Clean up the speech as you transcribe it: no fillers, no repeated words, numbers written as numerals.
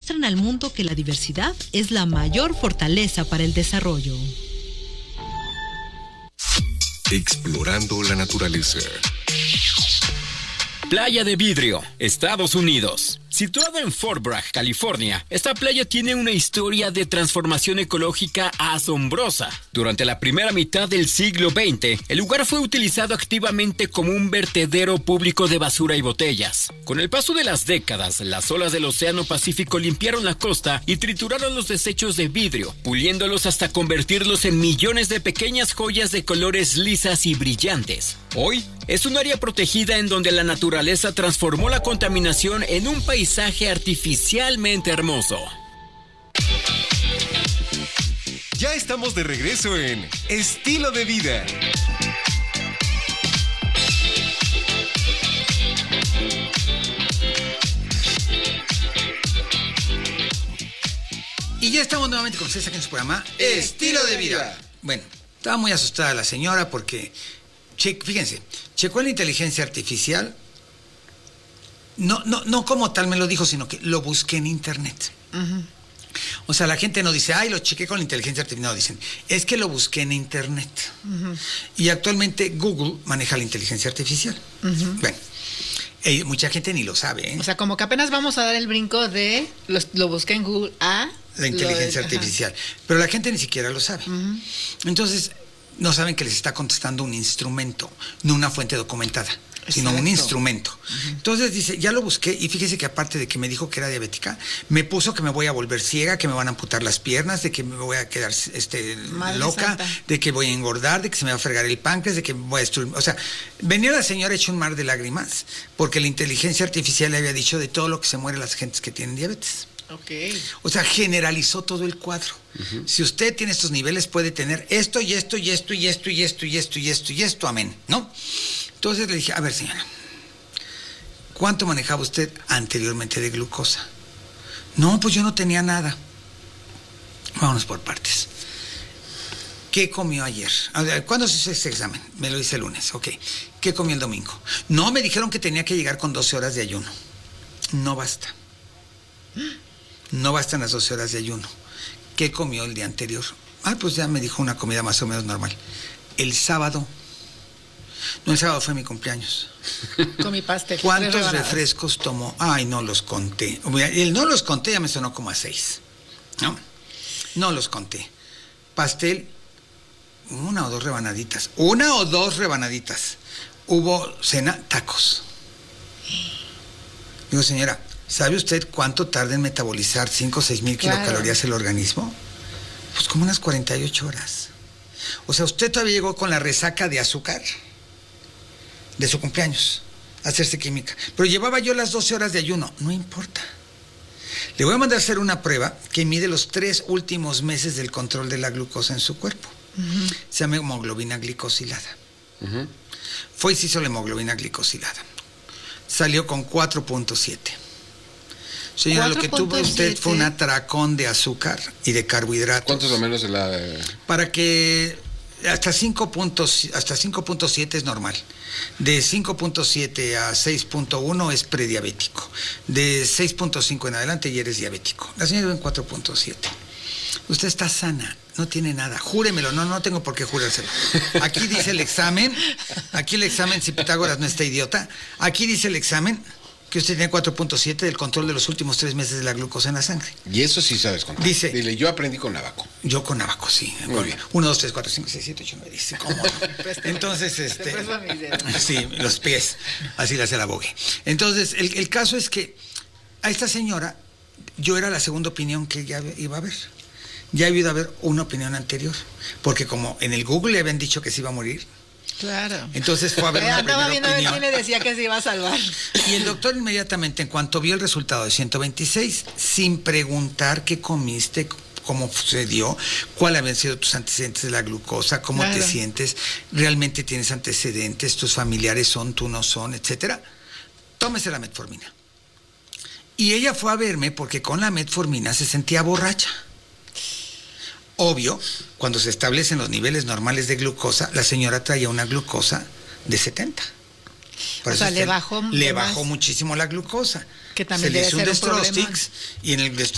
demuestran al mundo que la diversidad es la mayor fortaleza para el desarrollo. Explorando la naturaleza. Playa de Vidrio, Estados Unidos. Situado en Fort Bragg, California, esta playa tiene una historia de transformación ecológica asombrosa. Durante la primera mitad del siglo XX, el lugar fue utilizado activamente como un vertedero público de basura y botellas. Con el paso de las décadas, las olas del Océano Pacífico limpiaron la costa y trituraron los desechos de vidrio, puliéndolos hasta convertirlos en millones de pequeñas joyas de colores lisas y brillantes. Hoy, es un área protegida en donde la naturaleza transformó la contaminación en un paisaje artificialmente hermoso. Ya estamos de regreso en Estilo de Vida. Y ya estamos nuevamente con ustedes aquí en su programa Estilo de Vida. Bueno, estaba muy asustada la señora porque, fíjense, checó la inteligencia artificial. No como tal me lo dijo, sino que lo busqué en internet. Uh-huh. O sea, la gente no dice, ay, lo chequé con la inteligencia artificial. No, dicen, es que lo busqué en internet. Uh-huh. Y actualmente Google maneja la inteligencia artificial. Uh-huh. Bueno, mucha gente ni lo sabe, ¿eh? O sea, como que apenas vamos a dar el brinco de lo busqué en Google a la inteligencia artificial. Pero la gente ni siquiera lo sabe. Uh-huh. Entonces, no saben que les está contestando un instrumento, no una fuente documentada. Sino un instrumento. Uh-huh. Entonces dice, ya lo busqué y fíjese que aparte de que me dijo que era diabética, me puso que me voy a volver ciega, que me van a amputar las piernas, de que me voy a quedar loca, santa, de que voy a engordar, de que se me va a fregar el páncreas, de que voy a destruir. O sea, venía la señora hecha un mar de lágrimas porque la inteligencia artificial le había dicho de todo lo que se muere las gentes que tienen diabetes. Okay. O sea, generalizó todo el cuadro. Uh-huh. Si usted tiene estos niveles, puede tener esto y esto y esto y esto y esto y esto y esto y esto, amén, ¿no? Entonces le dije, a ver, señora, ¿cuánto manejaba usted anteriormente de glucosa? No, pues yo no tenía nada. Vámonos por partes. ¿Qué comió ayer? A ver, ¿cuándo se hizo ese examen? Me lo hice el lunes, ok. ¿Qué comió el domingo? No, me dijeron que tenía que llegar con 12 horas de ayuno. No basta. No bastan las 12 horas de ayuno. ¿Qué comió el día anterior? Pues ya me dijo una comida más o menos normal. El sábado. No, el sábado fue mi cumpleaños. Comí pastel. ¿Cuántos refrescos tomó? Ay, no los conté. El no los conté ya me sonó como a 6. No los conté. Pastel, 1 o 2 rebanaditas. 1 o 2 rebanaditas. Hubo cena, tacos. Digo, señora, ¿sabe usted cuánto tarda en metabolizar 5 o 6 mil kilocalorías el organismo? Pues como unas 48 horas. O sea, usted todavía llegó con la resaca de azúcar de su cumpleaños a hacerse química. Pero llevaba yo las 12 horas de ayuno. No importa. Le voy a mandar a hacer una prueba que mide los 3 últimos meses del control de la glucosa en su cuerpo. Uh-huh. Se llama hemoglobina glicosilada. Uh-huh. Fue y se hizo la hemoglobina glicosilada. Salió con 4.7. Señora, lo que tuvo usted fue un atracón de azúcar y de carbohidratos. ¿Cuánto es lo menos de la...? Para que hasta 5.7 es normal. De 5.7 a 6.1 es prediabético. De 6.5 en adelante ya eres diabético. La señora en 4.7. Usted está sana, no tiene nada. Júremelo, no tengo por qué jurárselo. Aquí dice el examen, si Pitágoras no está idiota, aquí dice el examen que usted tiene 4.7 del control de los últimos 3 meses de la glucosa en la sangre. Y eso sí sabes contar. Dice, dile, yo aprendí con Abaco. Yo con Abaco, sí. Muy bien. 1, 2, 3, 4, 5, 6, 7, 8, 9, 10. ¿Cómo no? Entonces, sí, los pies. Así le hace la bogue. Entonces, el caso es que a esta señora, yo era la segunda opinión que ella iba a ver. Ya había ido a ver una opinión anterior. Porque como en el Google le habían dicho que se iba a morir. Claro. Entonces fue a ver una andaba primera viendo opinión. a ver quién le decía que se iba a salvar. Y el doctor inmediatamente, en cuanto vio el resultado de 126, sin preguntar qué comiste, cómo sucedió, cuáles habían sido tus antecedentes de la glucosa, cómo te sientes, realmente tienes antecedentes, tus familiares son, tú no son, etcétera, tómese la metformina. Y ella fue a verme porque con la metformina se sentía borracha. Obvio, cuando se establecen los niveles normales de glucosa, la señora traía una glucosa de 70. Por eso le bajó muchísimo la glucosa. Que también se le debe hizo ser un un problema. Destrostix y en el